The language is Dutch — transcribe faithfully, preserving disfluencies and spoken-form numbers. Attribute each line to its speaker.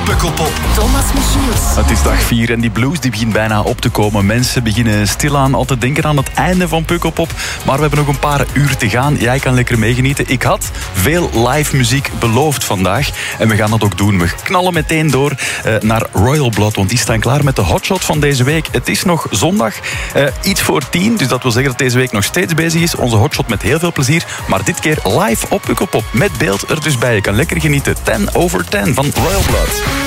Speaker 1: Pukkelpop.
Speaker 2: Thomas Michiels.
Speaker 3: Het is dag vier en die blues die begint bijna op te komen. Mensen beginnen stilaan al te denken aan het einde van Pukkelpop. Maar we hebben nog een paar uur te gaan. Jij kan lekker meegenieten. Ik had veel live muziek beloofd vandaag. En we gaan dat ook doen. We knallen meteen door uh, naar Royal Blood. Want die staan klaar met de hotshot van deze week. Het is nog zondag. Uh, iets voor tien. Dus dat wil zeggen dat deze week nog steeds bezig is. Onze hotshot met heel veel plezier. Maar dit keer live op Pukkelpop. Met beeld er dus bij. Je kan lekker genieten. ten over ten van Royal Blood.